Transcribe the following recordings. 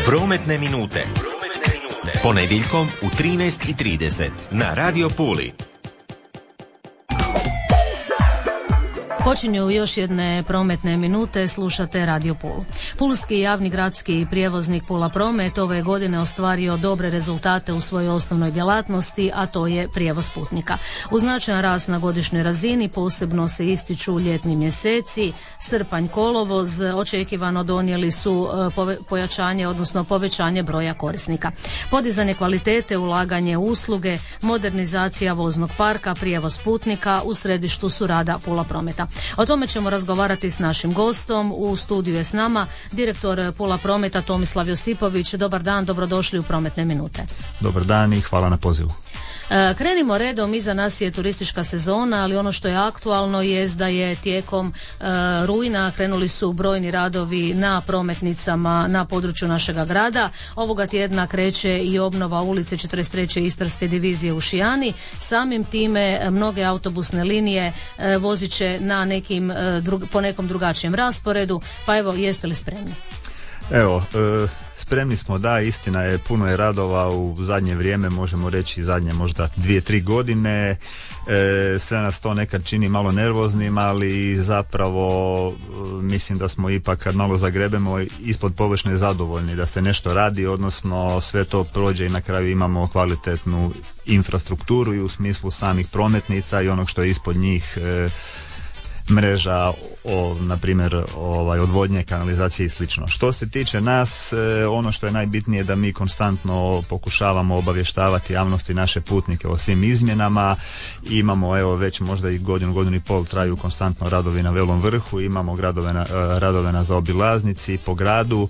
Prometne minute. Ponedjeljkom u 13:30 na Radio Puli. Počinju još jedne prometne minute, slušate Radio Pulu. Pulski javni gradski prijevoznik Pula Promet ove godine ostvario dobre rezultate u svojoj osnovnoj djelatnosti, a to je prijevoz putnika. Uz značajan rast na godišnjoj razini posebno se ističu ljetni mjeseci, srpanj, kolovoz, očekivano donijeli su pojačanje, odnosno povećanje broja korisnika. Podizanje kvalitete, ulaganje u usluge, modernizacija voznog parka, prijevoz putnika u središtu su rada Pula Prometa. O tome ćemo razgovarati s našim gostom. U studiju je s nama direktor Pula Prometa Tomislav Josipović. Dobar dan, dobrodošli u Prometne minute. Dobar dan i hvala na pozivu. Krenimo redom, iza nas je turistička sezona, ali ono što je aktualno je da je tijekom rujna krenuli su brojni radovi na prometnicama na području našega grada. Ovoga tjedna kreće i obnova ulice 43. Istarske divizije u Šijani. Samim time mnoge autobusne linije vozit će na po nekom drugačijem rasporedu. Pa evo, jeste li spremni? Evo, spremni smo, da, istina je, puno je radova u zadnje vrijeme, možemo reći zadnje možda 2-3 godine. Sve nas to nekad čini malo nervoznim, ali zapravo mislim da smo ipak, kad malo zagrebemo, ispod površine zadovoljni da se nešto radi, odnosno sve to prođe i na kraju imamo kvalitetnu infrastrukturu i u smislu samih prometnica i onog što je ispod njih, mreža, na primjer odvodnje, kanalizacije i slično. Što se tiče nas, ono što je najbitnije da mi konstantno pokušavamo obavještavati javnosti, naše putnike o svim izmjenama. Imamo, evo, već možda i godinu i pol traju konstantno radovi na Velom Vrhu, imamo radove na zaobilaznici po gradu.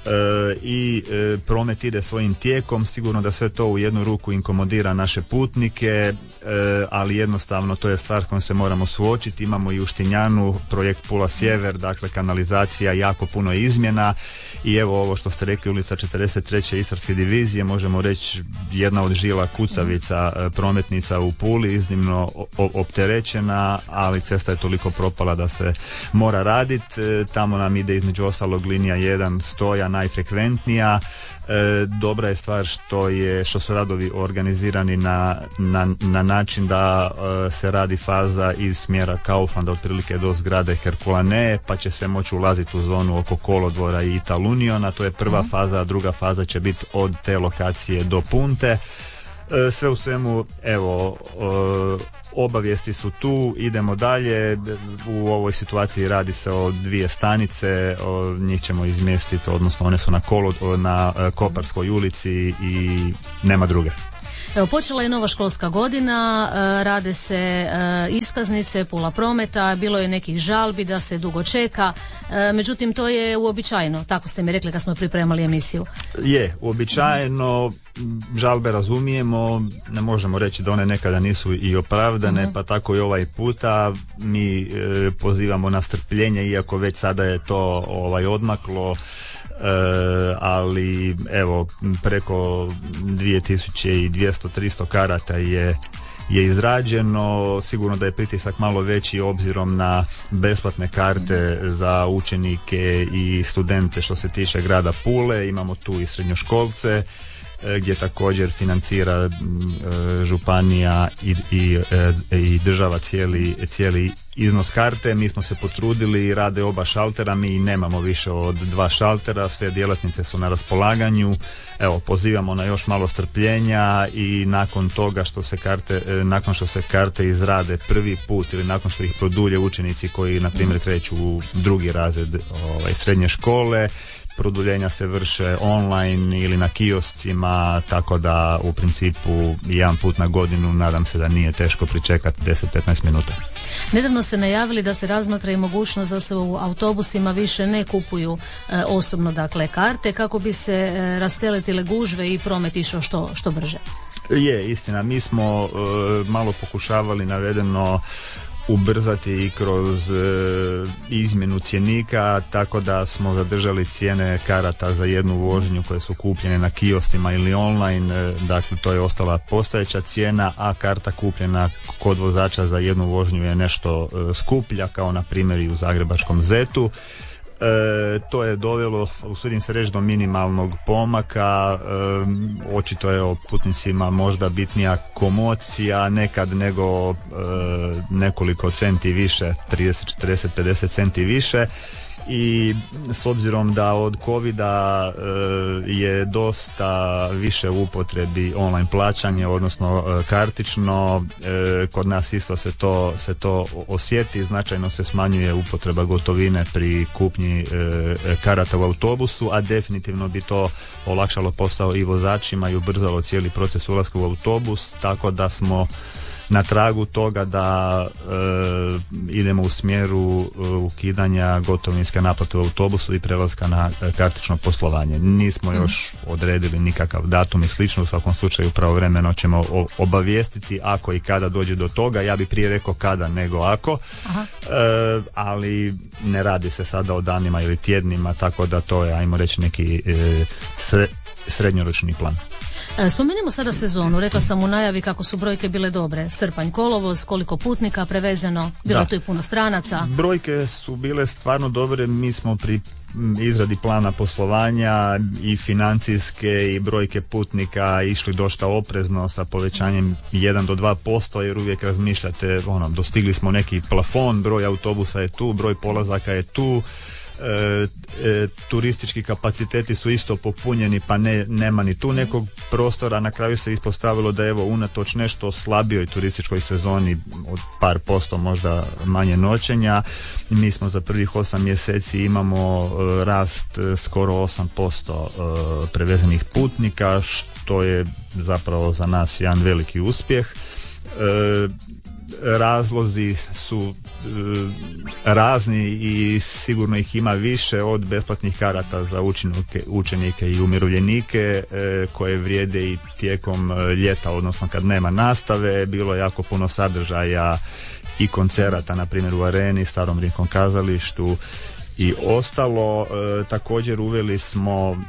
I promet ide svojim tijekom. Sigurno da sve to u jednu ruku inkomodira naše putnike, ali jednostavno to je stvar s kojom se moramo suočiti. Imamo i u Štinjanu projekt Pula Sjever, dakle kanalizacija, jako puno izmjena i evo ovo što ste rekli, ulica 43. Istarske divizije, možemo reći jedna od žila kucavica prometnica u Puli, iznimno opterećena, ali cesta je toliko propala da se mora raditi. Tamo nam ide između ostalog linija 1 Stoja, najfrekventnija. Dobra je stvar što su radovi organizirani na način da se radi faza iz smjera Kauflanda otprilike do zgrade Herkulane, pa će se moći ulaziti u zonu oko kolodvora i Italuniona. To je prva faza, a druga faza će biti od te lokacije do Punte. Sve u svemu, evo, obavijesti su tu, idemo dalje. U ovoj situaciji radi se o 2 stanice, njih ćemo izmjestiti, odnosno one su na Koparskoj ulici i nema druge. Evo, počela je nova školska godina, rade se iskaznice Pula Prometa, bilo je nekih žalbi da se dugo čeka, međutim to je uobičajeno, tako ste mi rekli kad smo pripremali emisiju. Je, uobičajeno, žalbe razumijemo, ne možemo reći da one nekada nisu i opravdane, pa tako i ovaj puta mi pozivamo na strpljenje, iako već sada je to odmaklo. Ali evo, preko 2200-300 karata je izrađeno. Sigurno da je pritisak malo veći obzirom na besplatne karte za učenike i studente što se tiče grada Pule. Imamo tu i srednjoškolce gdje također financira županija i država cijeli iznos karte. Mi smo se potrudili i rade oba šaltera, mi nemamo više od 2 šaltera, sve djelatnice su na raspolaganju. Evo, pozivamo na još malo strpljenja i nakon toga nakon što se karte izrade prvi put ili nakon što ih produlje učenici koji na primjer kreću u 2. razred srednje škole, produljenja se vrše online ili na kioscima, tako da u principu jedan put na godinu nadam se da nije teško pričekati 10-15 minuta. Nedavno ste najavili da se razmatra i mogućnost da se u autobusima više ne kupuju osobno, dakle, karte, kako bi se rasteretile gužve i promet išao što brže. Je, istina, mi smo malo pokušavali navedeno ubrzati i kroz izmjenu cjenika, tako da smo zadržali cijene karata za jednu vožnju koje su kupljene na kioscima ili online, dakle to je ostala postojeća cijena, a karta kupljena kod vozača za jednu vožnju je nešto skuplja, kao na primjer i u zagrebačkom Zetu. To je dovelo, usudim se reći, do minimalnog pomaka. Očito je putnicima možda bitnija komocija nekad nego nekoliko centi više, 30, 40, 50 centi više. I s obzirom da od covida je dosta više u upotrebi online plaćanje, odnosno kartično, kod nas isto se to osjeti, značajno se smanjuje upotreba gotovine pri kupnji karata u autobusu, a definitivno bi to olakšalo posao i vozačima i ubrzalo cijeli proces ulaska u autobus, tako da smo na tragu toga da idemo u smjeru ukidanja gotovinske naplate u autobusu i prelaska na kartično poslovanje. Nismo još odredili nikakav datum i slično, u svakom slučaju pravovremeno ćemo obavijestiti ako i kada dođe do toga. Ja bih prije rekao kada nego ako, ali ne radi se sada o danima ili tjednima, tako da to je, ajmo reći, neki srednjoročni plan. Spomenimo sada sezonu. Rekla sam u najavi kako su brojke bile dobre. Srpanj, kolovoz, koliko putnika prevezeno, bilo tu i puno stranaca. Brojke su bile stvarno dobre. Mi smo pri izradi plana poslovanja i financijske i brojke putnika išli dosta oprezno sa povećanjem 1 do 2%, jer uvijek razmišljate, dostigli smo neki plafon, broj autobusa je tu, broj polazaka je tu, turistički kapaciteti su isto popunjeni, pa nema ni tu nekog prostora. Na kraju se ispostavilo da unatoč nešto slabijoj turističkoj sezoni od par posto možda manje noćenja, mi smo za prvih 8 mjeseci imamo rast skoro 8% prevezenih putnika, što je zapravo za nas jedan veliki uspjeh. Razlozi su razni i sigurno ih ima više, od besplatnih karata za učenike i umirovljenike koje vrijede i tijekom ljeta, odnosno kad nema nastave. Bilo je jako puno sadržaja i koncerata, na primjer u Areni, Starom rimskom kazalištu i ostalo. Također uveli smo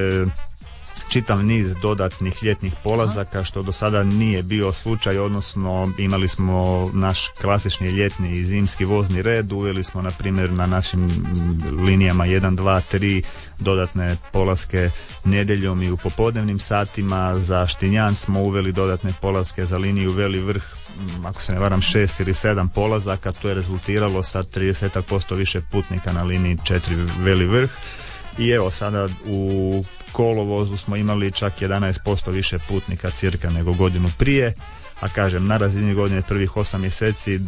čitav niz dodatnih ljetnih polazaka, što do sada nije bio slučaj, odnosno imali smo naš klasični ljetni i zimski vozni red. Uveli smo, na primjer, na našim linijama 1, 2, 3 dodatne polaske nedjeljom i u popodnevnim satima. Za Štinjan smo uveli dodatne polaske za liniju Veli Vrh, ako se ne varam 6 ili 7 polazaka. To je rezultiralo sa 30% više putnika na liniji 4 Veli Vrh. I sada u kolovozu smo imali čak 11% više putnika cirka nego godinu prije, a kažem, na razini godine prvih 8 mjeseci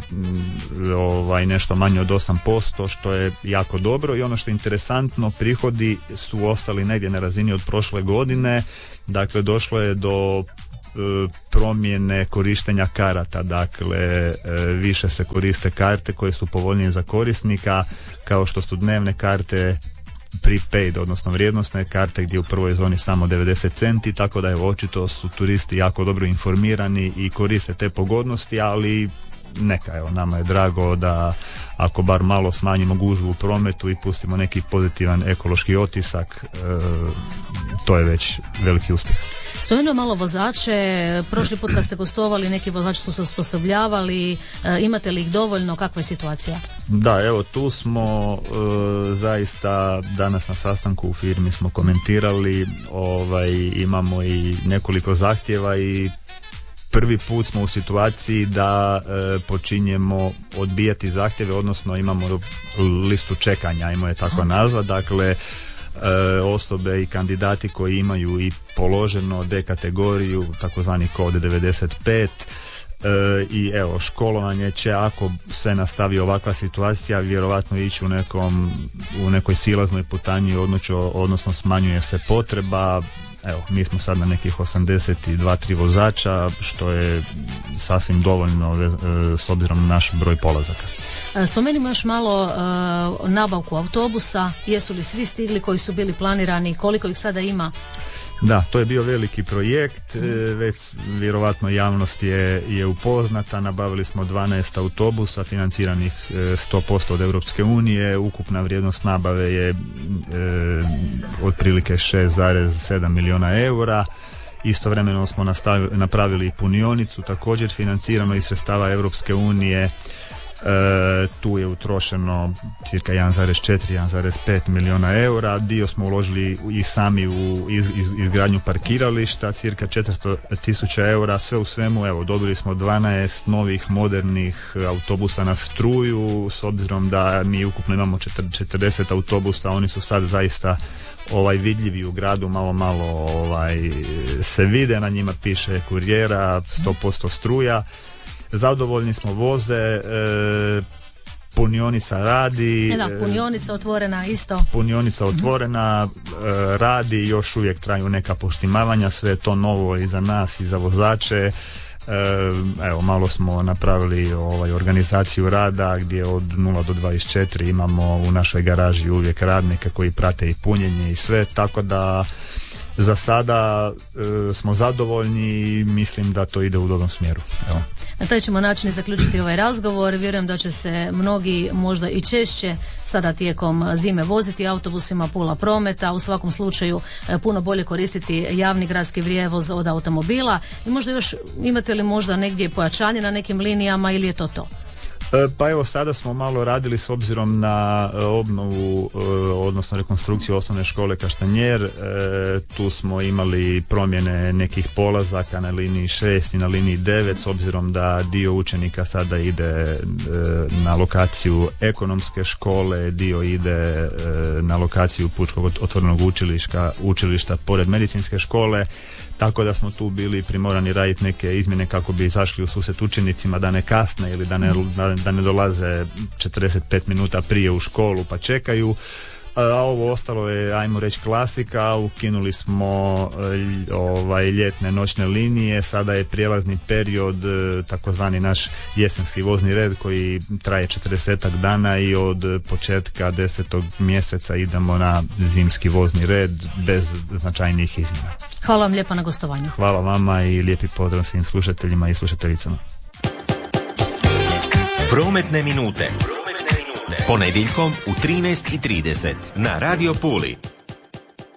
nešto manje od 8%, što je jako dobro. I ono što je interesantno, prihodi su ostali negdje na razini od prošle godine. Dakle, došlo je do promjene korištenja karata, dakle više se koriste karte koje su povoljnije za korisnika, kao što su dnevne karte, prepaid, odnosno vrijednosne karte, gdje u prvoj zoni samo 90 centi, tako da očito su turisti jako dobro informirani i koriste te pogodnosti, ali neka, nama je drago da ako bar malo smanjimo gužvu u prometu i pustimo neki pozitivan ekološki otisak, to je već veliki uspjeh. Spomenuo malo vozače, prošli put kad ste gostovali, neki vozači su se osposobljavali, imate li ih dovoljno, kakva je situacija? Da, tu smo zaista danas na sastanku u firmi smo komentirali, imamo i nekoliko zahtjeva i prvi put smo u situaciji da počinjemo odbijati zahtjeve, odnosno imamo listu čekanja, ajmo je tako nazvat, dakle osobe i kandidati koji imaju i položeno D kategoriju, takozvani kod 95, i školovanje će, ako se nastavi ovakva situacija, vjerovatno ići u nekoj silaznoj putanji, odnosno smanjuje se potreba. Mi smo sad na nekih 82-3 vozača, što je sasvim dovoljno s obzirom na naš broj polazaka. Spomenimo još malo nabavku autobusa. Jesu li svi stigli koji su bili planirani? Koliko ih sada ima? Da, to je bio veliki projekt, već vjerovatno javnost je upoznata. Nabavili smo 12 autobusa financiranih 100% od Europske unije. Ukupna vrijednost nabave je otprilike 6,7 milijuna eura. Istovremeno smo napravili punionicu, također financirano iz sredstava Europske unije. Tu je utrošeno cirka 1,4-1,5 milijuna eura. Dio smo uložili i sami u izgradnju parkirališta, cirka 400.000 eura. Sve u svemu, evo, dobili smo 12 novih modernih autobusa na struju, s obzirom da mi ukupno imamo 40 autobusa. Oni su sad zaista vidljivi u gradu, malo se vide, na njima piše kurijera, 100% struja. Zadovoljni smo, voze, punionica radi. Punionica otvorena isto. Punionica otvorena, radi, još uvijek traju neka poštimavanja, sve je to novo i za nas i za vozače. Evo, malo smo napravili organizaciju rada gdje od 0 do 24 imamo u našoj garaži uvijek radnike koji prate i punjenje i sve, tako da za sada smo zadovoljni i mislim da to ide u dobrom smjeru. Evo. Na taj ćemo način zaključiti ovaj razgovor. Vjerujem da će se mnogi možda i češće sada tijekom zime voziti autobusima Pula Prometa. U svakom slučaju puno bolje koristiti javni gradski prijevoz od automobila. I možda još imate li možda negdje pojačanje na nekim linijama ili je to to? Pa evo, sada smo malo radili s obzirom na obnovu, odnosno rekonstrukciju osnovne škole Kaštanjer. Tu smo imali promjene nekih polazaka na liniji 6 i na liniji 9, s obzirom da dio učenika sada ide na lokaciju ekonomske škole, dio ide na lokaciju Pučkog otvorenog učilišta pored medicinske škole. Tako da smo tu bili primorani raditi neke izmjene kako bi izašli u susret učenicima, da ne kasne ili da ne dolaze 45 minuta prije u školu pa čekaju. A ovo ostalo je, ajmo reći, klasika. Ukinuli smo ljetne noćne linije. Sada je prijelazni period, takozvani naš jesenski vozni red koji traje 40 dana i od početka 10. mjeseca idemo na zimski vozni red bez značajnijih izmjena. Hvala vam lijepa na gostovanju. Hvala vama i lijepi pozdrav svim slušateljima i slušateljicama. Prometne minute. Ponedjeljkom u 13:30 na Radio Puli.